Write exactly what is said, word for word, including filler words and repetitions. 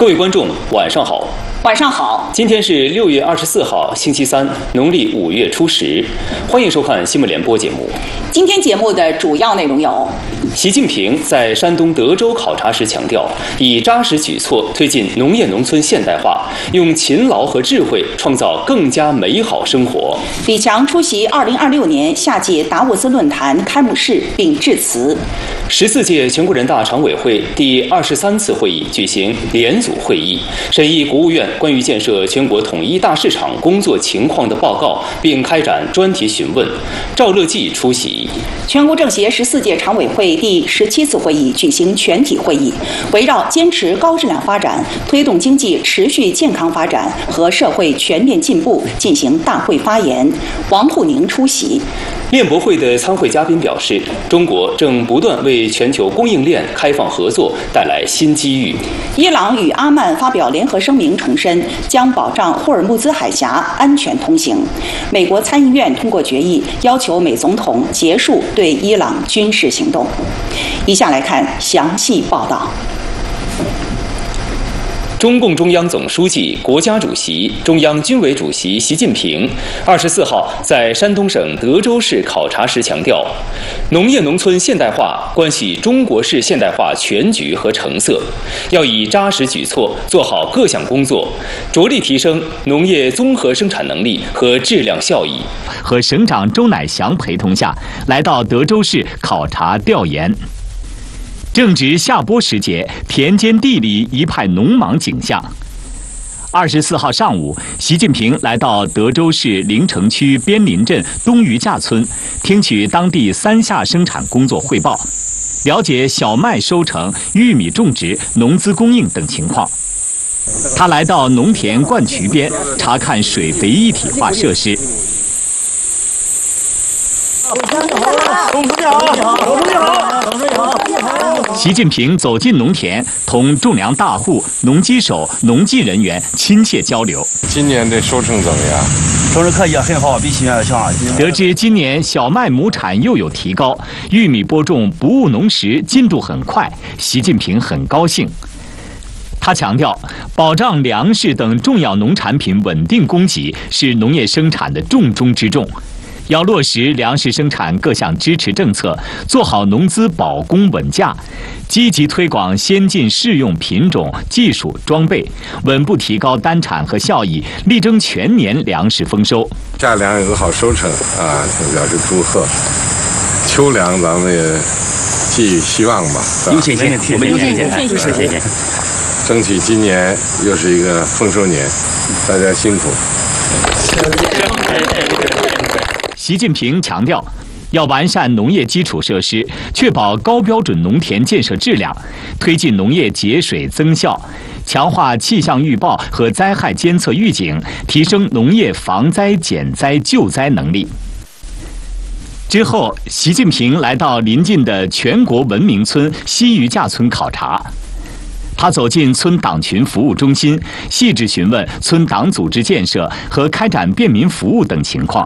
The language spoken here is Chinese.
各位观众，晚上好。 晚上好。 今天是六月二十四号，星期三，农历五月初十。欢迎收看新闻联播节目。 今天节目的主要内容有： 习近平在山东德州考察时强调，以扎实举措推进农业农村现代化，用勤劳和智慧创造更加美好生活。 李强出席二零二六年夏季达沃斯论坛开幕式并致辞。 十四届全国人大常委会第二十三次会议举行联组会议，审议国务院关于建设全国统一大市场工作情况的报告，并开展专题询问。赵乐际出席。 全国政协十四届常委会第十七次会议举行全体会议，围绕坚持高质量发展、推动经济持续健康发展和社会全面进步进行大会发言。王沪宁出席。 链博会的参会嘉宾表示，中国正不断为全球供应链开放合作带来新机遇。 伊朗与阿曼发表联合声明，重申将保障霍尔木兹海峡安全通行。美国参议院通过决议，要求美总统结束对伊朗军事行动。以下来看详细报道。 中共中央总书记、国家主席、中央军委主席习近平二十四号在山东省德州市考察时强调，农业农村现代化关系中国式现代化全局和成色，要以扎实举措做好各项工作，着力提升农业综合生产能力和质量效益。 和省长周乃祥陪同下来到德州市考察调研。正值夏播时节，田间地里一派农忙景象。二十四号上午，习近平来到德州市临城区边林镇东余架村，听取当地三下生产工作汇报，了解小麦收成、玉米种植、农资供应等情况。他来到农田灌渠边，查看水肥一体化设施。 董书记好，董书记好，董书记好。 习近平走进农田，同种粮大户、农机手、农技人员亲切交流。 今年的收成怎么样？ 收成可以，很好，比去年强。 得知今年小麦亩产又有提高，玉米播种不误农时进度很快，习近平很高兴。他强调，保障粮食等重要农产品稳定供给是农业生产的重中之重。要落实粮食生产各项支持政策，做好农资保供稳价，积极推广先进适用品种、技术、装备，稳步提高单产和效益，力争全年粮食丰收。 夏粮有个好收成啊，表示祝贺。秋粮咱们也寄予希望吧。 有信心，我们有信心，有信心。 争取今年又是一个丰收年，大家辛苦。 习近平强调，要完善农业基础设施，确保高标准农田建设质量，推进农业节水增效，强化气象预报和灾害监测预警，提升农业防灾减灾救灾能力。之后，习近平来到邻近的全国文明村西余架村考察。他走进村党群服务中心，细致询问村党组织建设和开展便民服务等情况。